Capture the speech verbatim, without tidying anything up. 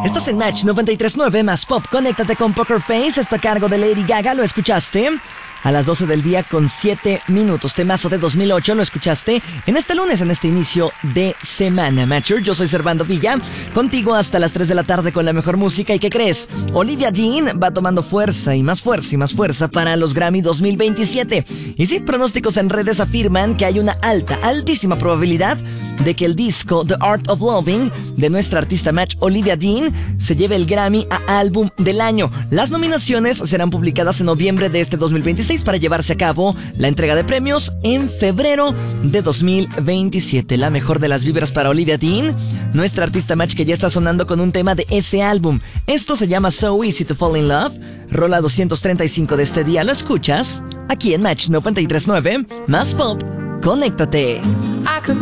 Estás en Match noventa y tres punto nueve más Pop. Conéctate con Poker Face. Esto a cargo de Lady Gaga. ¿Lo escuchaste? A las doce del día con siete minutos. Temazo de dos mil ocho. ¿Lo escuchaste? En este lunes, en este inicio de semana. Matcher, yo soy Servando Villa. Contigo hasta las tres de la tarde con la mejor música. ¿Y qué crees? Olivia Dean va tomando fuerza y más fuerza y más fuerza para los Grammy dos mil veintisiete. Y sí, pronósticos en redes afirman que hay una alta, altísima probabilidad de que el disco The Art of Loving de nuestra artista Match Olivia Dean se lleve el Grammy a Álbum del Año. Las nominaciones serán publicadas en noviembre de este dos mil veintiséis para llevarse a cabo la entrega de premios en febrero de dos mil veintisiete. La mejor de las vibras para Olivia Dean, nuestra artista Match, que ya está sonando con un tema de ese álbum. Esto se llama So Easy to Fall in Love, rola doscientos treinta y cinco de este día. ¿Lo escuchas? Aquí en Match noventa y tres punto nueve más Pop. Conéctate. I could